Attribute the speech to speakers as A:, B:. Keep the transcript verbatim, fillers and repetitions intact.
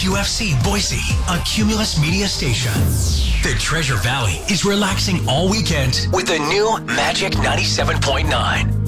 A: Cumulus U F C Boise, a Cumulus media station. The Treasure Valley is relaxing all weekend with the new Magic ninety-seven point nine.